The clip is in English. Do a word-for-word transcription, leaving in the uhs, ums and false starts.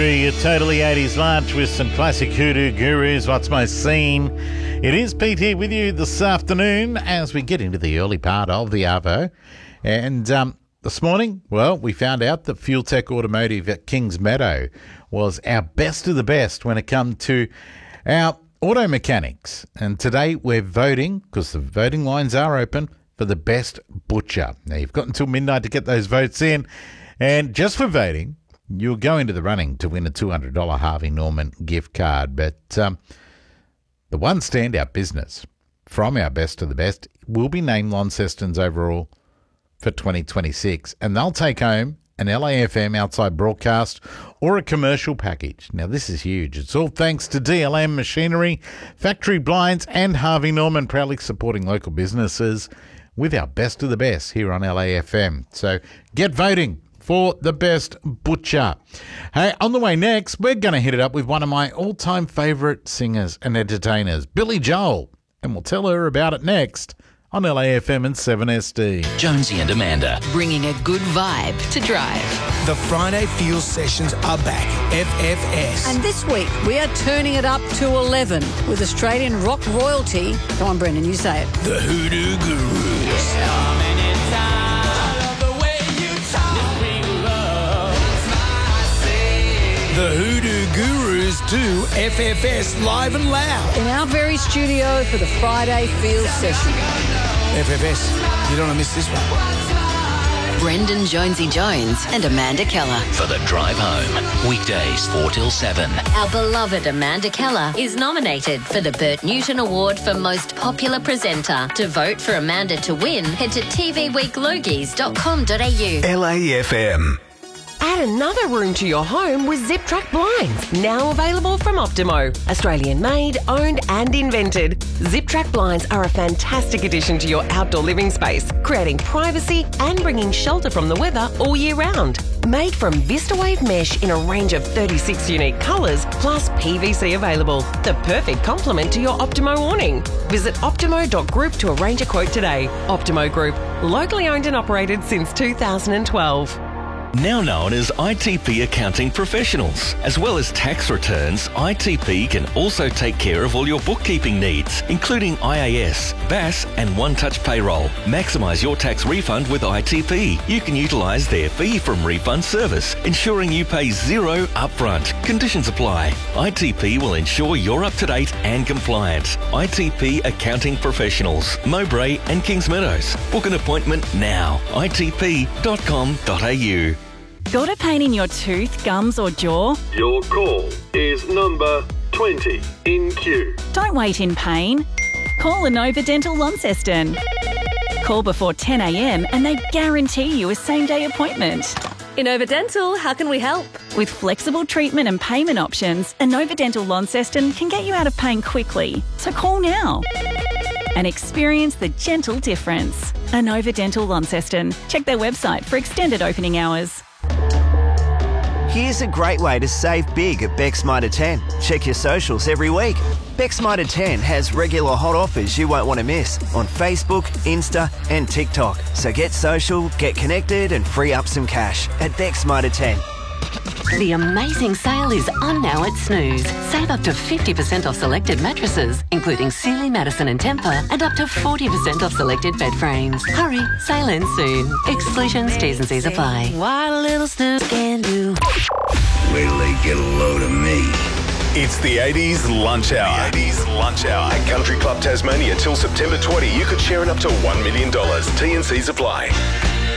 your Totally eighties lunch with some classic hoodoo gurus. What's my scene? It is Pete here with you this afternoon as we get into the early part of the Arvo. And um, this morning, well, we found out that Fuel Tech Automotive at Kings Meadow was our best of the best when it comes to our auto mechanics. And today we're voting, because the voting lines are open, for the best butcher. Now, you've got until midnight to get those votes in. And just for voting, you'll go into the running to win a two hundred dollars Harvey Norman gift card. But um, the one standout business from our best of the best will be named Launceston's overall for twenty twenty-six. And they'll take home an L A F M outside broadcast or a commercial package. Now, this is huge. It's all thanks to D L M Machinery, Factory Blinds and Harvey Norman, proudly supporting local businesses with our best of the best here on L A F M. So get voting for the best butcher. Hey, on the way next, we're going to hit it up with one of my all-time favourite singers and entertainers, Billy Joel. And we'll tell her about it next on L A F M and seven S D. Jonesy and Amanda. Bringing a good vibe to drive. The Friday Fuel Sessions are back. F F S. And this week, we are turning it up to eleven with Australian rock royalty. Come on, Brendan, you say it. The Hoodoo Gurus. Yeah. The Hoodoo Gurus do F F S live and loud. In our very studio for the Friday Field Session. F F S, you don't want to miss this one. Brendan Jonesy Jones and Amanda Keller. For the drive home. Weekdays four till seven. Our beloved Amanda Keller is nominated for the Bert Newton Award for Most Popular Presenter. To vote for Amanda to win, head to t v week logies dot com dot a u. L A F M. Add another room to your home with Zip Track Blinds, now available from Optimo. Australian made, owned and invented. Zip Track Blinds are a fantastic addition to your outdoor living space, creating privacy and bringing shelter from the weather all year round. Made from VistaWave mesh in a range of thirty-six unique colours, plus P V C available. The perfect complement to your Optimo awning. Visit optimo dot group to arrange a quote today. Optimo Group, locally owned and operated since two thousand twelve. Now known as I T P Accounting Professionals. As well as tax returns, I T P can also take care of all your bookkeeping needs, including I A S, B A S and One Touch Payroll. Maximise your tax refund with I T P. You can utilise their fee from refund service, ensuring you pay zero upfront. Conditions apply. I T P will ensure you're up to date and compliant. I T P Accounting Professionals, Mowbray and Kings Meadows. Book an appointment now. I T P dot com dot a u. Got a pain in your tooth, gums or jaw? Your call is number twenty in queue. Don't wait in pain. Call Inova Dental Launceston. Call before ten a m and they guarantee you a same-day appointment. Inova Dental, how can we help? With flexible treatment and payment options, Inova Dental Launceston can get you out of pain quickly. So call now and experience the gentle difference. Inova Dental Launceston. Check their website for extended opening hours. Here's a great way to save big at Beck's Mitre ten. Check your socials every week. Beck's Mitre ten has regular hot offers you won't want to miss on Facebook, Insta and TikTok. So get social, get connected and free up some cash at Beck's Mitre ten. The amazing sale is on now at Snooze. Save up to fifty percent off selected mattresses, including Sealy, Madison and Tempur, and up to forty percent off selected bed frames. Hurry, sale ends soon. Exclusions, T's and C's apply. What a little Snooze can do. Wait till they get a load of me. It's the eighties Lunch Hour. The eighties Lunch Hour. At Country Club Tasmania till September twentieth, you could share in up to one million dollars. T and C's apply.